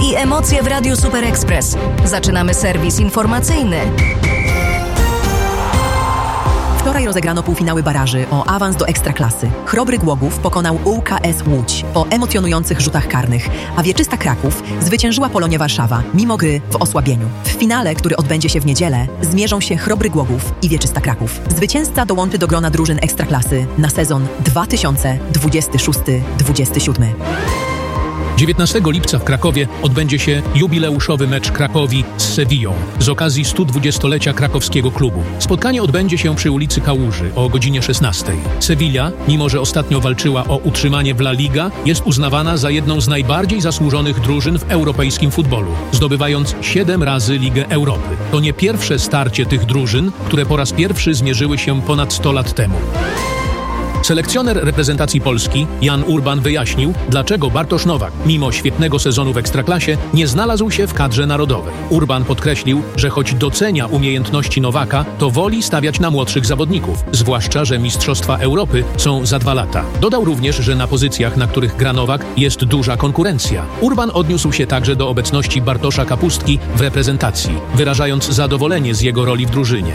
i emocje w Radiu Super Express. Zaczynamy serwis informacyjny. Wczoraj rozegrano półfinały baraży o awans do Ekstraklasy. Chrobry Głogów pokonał ŁKS Łódź po emocjonujących rzutach karnych, a Wieczysta Kraków zwyciężyła Polonię Warszawa, mimo gry w osłabieniu. W finale, który odbędzie się w niedzielę, zmierzą się Chrobry Głogów i Wieczysta Kraków. Zwycięzca dołączy do grona drużyn Ekstraklasy na sezon 2026-27. 19 lipca w Krakowie odbędzie się jubileuszowy mecz Krakowi z Sewillą z okazji 120-lecia krakowskiego klubu. Spotkanie odbędzie się przy ulicy Kałuży o godzinie 16. Sewilla, mimo że ostatnio walczyła o utrzymanie w La Liga, jest uznawana za jedną z najbardziej zasłużonych drużyn w europejskim futbolu, zdobywając 7 razy Ligę Europy. To nie pierwsze starcie tych drużyn, które po raz pierwszy zmierzyły się ponad 100 lat temu. Selekcjoner reprezentacji Polski Jan Urban wyjaśnił, dlaczego Bartosz Nowak, mimo świetnego sezonu w Ekstraklasie, nie znalazł się w kadrze narodowej. Urban podkreślił, że choć docenia umiejętności Nowaka, to woli stawiać na młodszych zawodników, zwłaszcza że Mistrzostwa Europy są za 2 lata. Dodał również, że na pozycjach, na których gra Nowak, jest duża konkurencja. Urban odniósł się także do obecności Bartosza Kapustki w reprezentacji, wyrażając zadowolenie z jego roli w drużynie.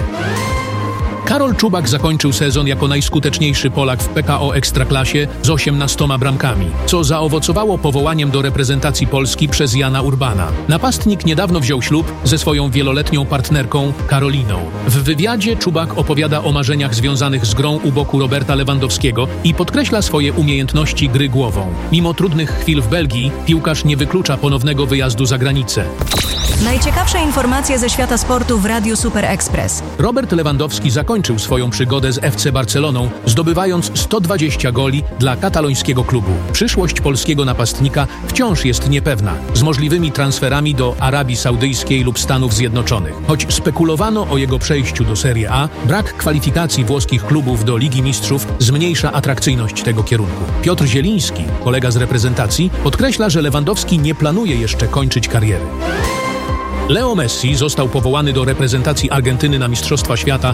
Karol Czubak zakończył sezon jako najskuteczniejszy Polak w PKO Ekstraklasie z 18 bramkami, co zaowocowało powołaniem do reprezentacji Polski przez Jana Urbana. Napastnik niedawno wziął ślub ze swoją wieloletnią partnerką Karoliną. W wywiadzie Czubak opowiada o marzeniach związanych z grą u boku Roberta Lewandowskiego i podkreśla swoje umiejętności gry głową. Mimo trudnych chwil w Belgii, piłkarz nie wyklucza ponownego wyjazdu za granicę. Najciekawsze informacje ze świata sportu w Radiu Super Express. Robert Lewandowski zakończył swoją przygodę z FC Barceloną, zdobywając 120 goli dla katalońskiego klubu. Przyszłość polskiego napastnika wciąż jest niepewna, z możliwymi transferami do Arabii Saudyjskiej lub Stanów Zjednoczonych. Choć spekulowano o jego przejściu do Serie A, brak kwalifikacji włoskich klubów do Ligi Mistrzów zmniejsza atrakcyjność tego kierunku. Piotr Zieliński, kolega z reprezentacji, podkreśla, że Lewandowski nie planuje jeszcze kończyć kariery. Leo Messi został powołany do reprezentacji Argentyny na Mistrzostwa Świata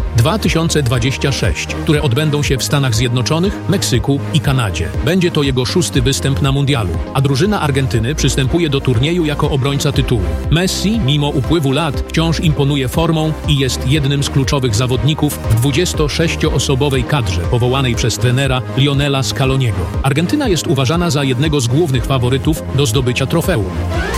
2026, które odbędą się w Stanach Zjednoczonych, Meksyku i Kanadzie. Będzie to jego 6. występ na mundialu, a drużyna Argentyny przystępuje do turnieju jako obrońca tytułu. Messi, mimo upływu lat, wciąż imponuje formą i jest jednym z kluczowych zawodników w 26-osobowej kadrze powołanej przez trenera Lionela Scaloniego. Argentyna jest uważana za jednego z głównych faworytów do zdobycia trofeum.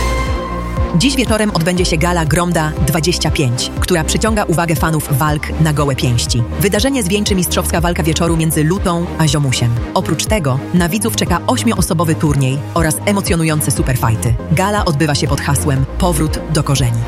Dziś wieczorem odbędzie się gala Gromda 25, która przyciąga uwagę fanów walk na gołe pięści. Wydarzenie zwieńczy mistrzowska walka wieczoru między Lutą a Ziomusiem. Oprócz tego na widzów czeka 8-osobowy turniej oraz emocjonujące superfajty. Gala odbywa się pod hasłem Powrót do korzeni.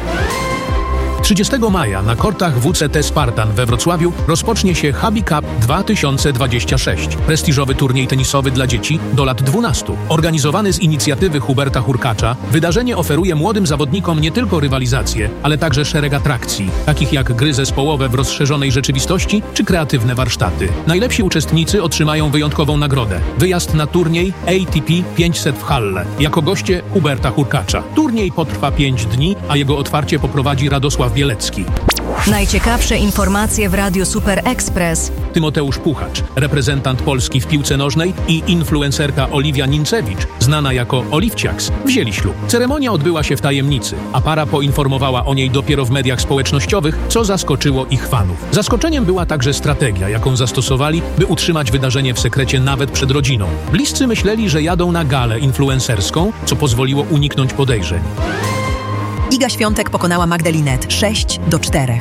30 maja na kortach WCT Spartan we Wrocławiu rozpocznie się Hubby Cup 2026, prestiżowy turniej tenisowy dla dzieci do lat 12. Organizowany z inicjatywy Huberta Hurkacza, wydarzenie oferuje młodym zawodnikom nie tylko rywalizację, ale także szereg atrakcji, takich jak gry zespołowe w rozszerzonej rzeczywistości czy kreatywne warsztaty. Najlepsi uczestnicy otrzymają wyjątkową nagrodę – wyjazd na turniej ATP 500 w Halle jako goście Huberta Hurkacza. Turniej potrwa 5 dni, a jego otwarcie poprowadzi Radosław Bielecki. Najciekawsze informacje w Radiu Super Express. Tymoteusz Puchacz, reprezentant Polski w piłce nożnej, i influencerka Oliwia Nincewicz, znana jako Oliwciaks, wzięli ślub. Ceremonia odbyła się w tajemnicy, a para poinformowała o niej dopiero w mediach społecznościowych, co zaskoczyło ich fanów. Zaskoczeniem była także strategia, jaką zastosowali, by utrzymać wydarzenie w sekrecie nawet przed rodziną. Bliscy myśleli, że jadą na galę influencerską, co pozwoliło uniknąć podejrzeń. Iga Świątek pokonała Magdalinet 6-4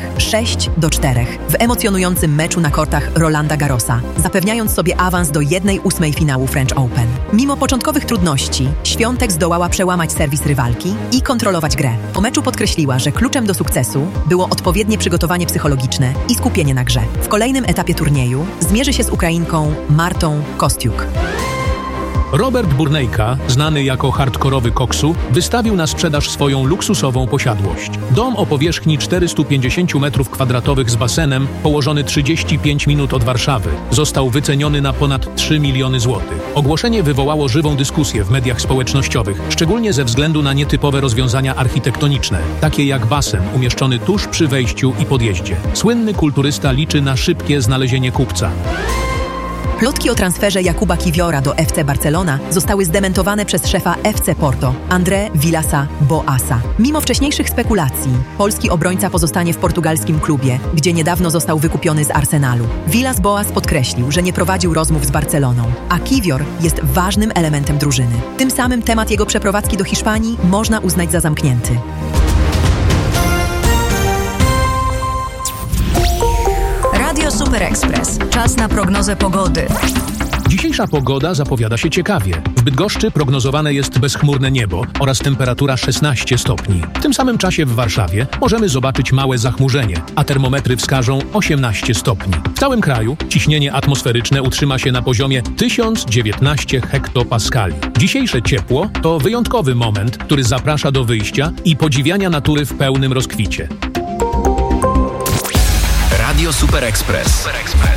w emocjonującym meczu na kortach Rolanda Garrosa, zapewniając sobie awans do 1/8 finału French Open. Mimo początkowych trudności, Świątek zdołała przełamać serwis rywalki i kontrolować grę. Po meczu podkreśliła, że kluczem do sukcesu było odpowiednie przygotowanie psychologiczne i skupienie na grze. W kolejnym etapie turnieju zmierzy się z Ukrainką Martą Kostiuk. Robert Burnejka, znany jako hardkorowy koksu, wystawił na sprzedaż swoją luksusową posiadłość. Dom o powierzchni 450 m2 z basenem, położony 35 minut od Warszawy, został wyceniony na ponad 3 miliony złotych. Ogłoszenie wywołało żywą dyskusję w mediach społecznościowych, szczególnie ze względu na nietypowe rozwiązania architektoniczne, takie jak basen umieszczony tuż przy wejściu i podjeździe. Słynny kulturysta liczy na szybkie znalezienie kupca. Plotki o transferze Jakuba Kiwiora do FC Barcelona zostały zdementowane przez szefa FC Porto, André Villasa-Boasa. Mimo wcześniejszych spekulacji, polski obrońca pozostanie w portugalskim klubie, gdzie niedawno został wykupiony z Arsenalu. Villas-Boas podkreślił, że nie prowadził rozmów z Barceloną, a Kiwior jest ważnym elementem drużyny. Tym samym temat jego przeprowadzki do Hiszpanii można uznać za zamknięty. Radio Super Express. Czas na prognozę pogody. Dzisiejsza pogoda zapowiada się ciekawie. W Bydgoszczy prognozowane jest bezchmurne niebo oraz temperatura 16 stopni. W tym samym czasie w Warszawie możemy zobaczyć małe zachmurzenie, a termometry wskażą 18 stopni. W całym kraju ciśnienie atmosferyczne utrzyma się na poziomie 1019 hektopaskali. Dzisiejsze ciepło to wyjątkowy moment, który zaprasza do wyjścia i podziwiania natury w pełnym rozkwicie. Radio Super Express.